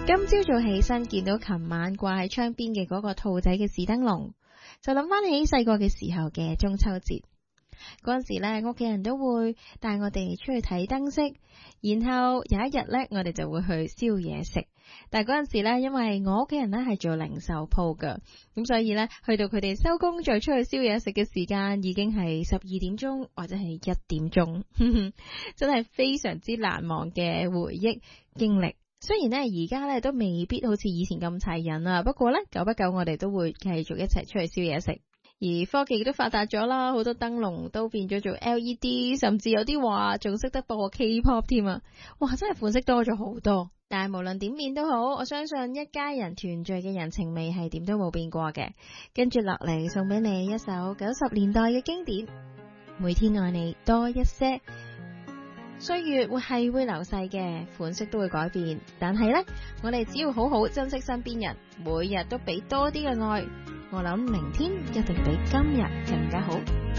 今朝早起身見到琴晚掛喺窗邊嘅嗰個兔仔嘅紙燈籠，就諗翻起細個嘅時候嘅中秋節。嗰陣時呢，屋企人都會帶我哋出去睇燈飾，然後有一日呢，我哋就會去燒嘢食。但係嗰陣時呢，因為我屋企人呢係做零售鋪噶，咁所以呢，去到佢哋收工再出去燒嘢食嘅時間已經係12點鐘或者係1點鐘，真係非常之難忘嘅回憶經歷。雖然呢，而家呢都未必好似以前咁齊人啦，不過呢，久不久我哋都會繼續一齊出去燒嘢食。而科技都發達咗啦，好多燈籠都變咗做 LED， 甚至有啲話仲識得播 K-pop 添啊！哇，真係款式多咗好多。但係無論點變都好，我相信一家人團聚嘅人情味係點都冇變過嘅。跟住落嚟送俾你一首90年代嘅經典，每天愛你多一些。歲月係會流逝嘅，款式都會改變，但係呢，我哋只要好好珍惜身邊人，每日都俾多啲嘅愛，我諗明天一定比今日更加好。